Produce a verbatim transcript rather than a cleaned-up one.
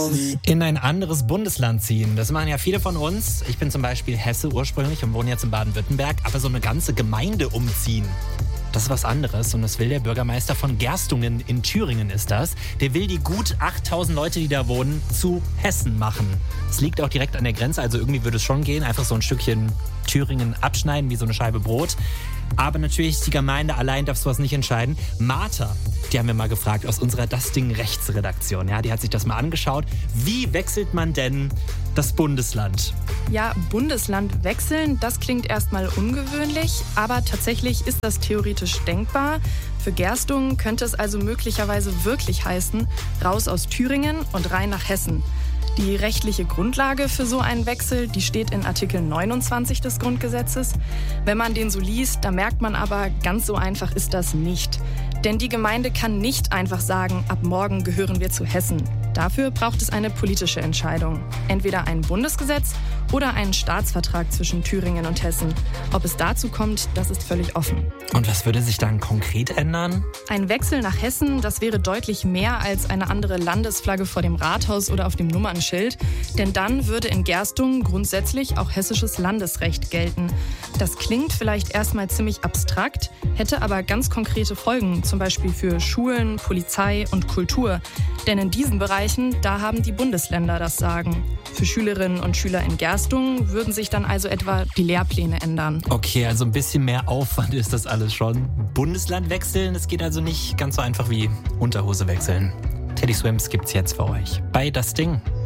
In ein anderes Bundesland ziehen. Das machen ja viele von uns. Ich bin zum Beispiel Hesse ursprünglich und wohne jetzt in Baden-Württemberg. Aber so eine ganze Gemeinde umziehen, das ist was anderes. Und das will der Bürgermeister von Gerstungen in Thüringen ist das. Der will die gut achttausend Leute, die da wohnen, zu Hessen machen. Es liegt auch direkt an der Grenze, also irgendwie würde es schon gehen. Einfach so ein Stückchen Thüringen abschneiden, wie so eine Scheibe Brot. Aber natürlich, die Gemeinde allein darf sowas nicht entscheiden. Martha, die haben wir mal gefragt aus unserer Das Ding Rechtsredaktion. Ja, die hat sich das mal angeschaut. Wie wechselt man denn das Bundesland? Ja, Bundesland wechseln, das klingt erstmal ungewöhnlich, aber tatsächlich ist das theoretisch denkbar. Für Gerstungen könnte es also möglicherweise wirklich heißen, raus aus Thüringen und rein nach Hessen. Die rechtliche Grundlage für so einen Wechsel, die steht in Artikel neunundzwanzig des Grundgesetzes. Wenn man den so liest, da merkt man aber, ganz so einfach ist das nicht. Denn die Gemeinde kann nicht einfach sagen, ab morgen gehören wir zu Hessen. Dafür braucht es eine politische Entscheidung. Entweder ein Bundesgesetz oder einen Staatsvertrag zwischen Thüringen und Hessen. Ob es dazu kommt, das ist völlig offen. Und was würde sich dann konkret ändern? Ein Wechsel nach Hessen, das wäre deutlich mehr als eine andere Landesflagge vor dem Rathaus oder auf dem Nummernschild. Denn dann würde in Gerstungen grundsätzlich auch hessisches Landesrecht gelten. Das klingt vielleicht erstmal ziemlich abstrakt, hätte aber ganz konkrete Folgen, zum Beispiel für Schulen, Polizei und Kultur. Denn in diesen Bereichen, da haben die Bundesländer das Sagen. Für Schülerinnen und Schüler in Gerstungen würden sich dann also etwa die Lehrpläne ändern. Okay, also ein bisschen mehr Aufwand ist das alles schon. Bundesland wechseln, das geht also nicht ganz so einfach wie Unterhose wechseln. Teddy Swims gibt's jetzt für euch bei Das Ding.